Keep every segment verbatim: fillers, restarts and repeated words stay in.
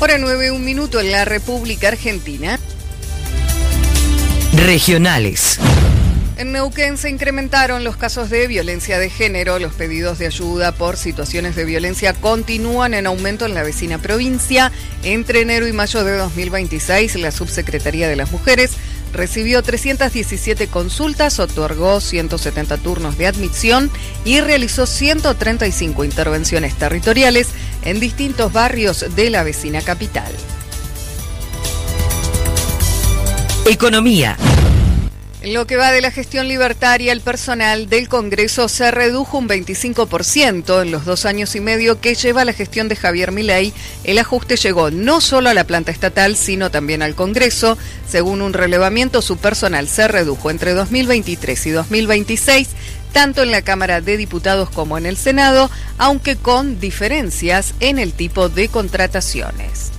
Hora nueve, un minuto en la República Argentina. Regionales. En Neuquén se incrementaron los casos de violencia de género. Los pedidos de ayuda por situaciones de violencia continúan en aumento en la vecina provincia. Entre enero y mayo de dos mil veintiséis, la Subsecretaría de las Mujeres recibió trescientas diecisiete consultas, otorgó ciento setenta turnos de admisión y realizó ciento treinta y cinco intervenciones territoriales en distintos barrios de la vecina capital. Economía. En lo que va de la gestión libertaria, el personal del Congreso se redujo un veinticinco por ciento en los dos años y medio que lleva la gestión de Javier Milei. El ajuste llegó no solo a la planta estatal, sino también al Congreso. Según un relevamiento, su personal se redujo entre dos mil veintitrés y dos mil veintiséis, tanto en la Cámara de Diputados como en el Senado, aunque con diferencias en el tipo de contrataciones.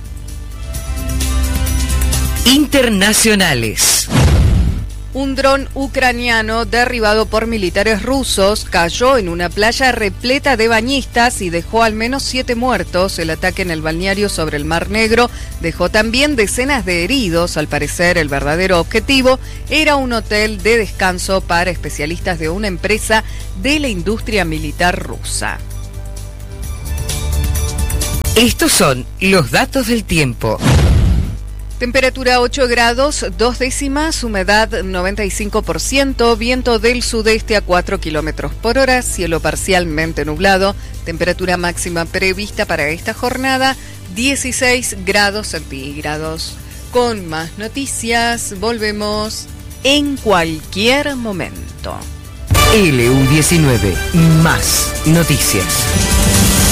Internacionales. Un dron ucraniano derribado por militares rusos cayó en una playa repleta de bañistas y dejó al menos siete muertos. El ataque en el balneario sobre el Mar Negro dejó también decenas de heridos. Al parecer, el verdadero objetivo era un hotel de descanso para especialistas de una empresa de la industria militar rusa. Estos son los datos del tiempo. Temperatura ocho grados, dos décimas, humedad noventa y cinco por ciento, viento del sudeste a cuatro kilómetros por hora, cielo parcialmente nublado, temperatura máxima prevista para esta jornada, dieciséis grados centígrados. Con más noticias, volvemos en cualquier momento. L U diecinueve, más noticias.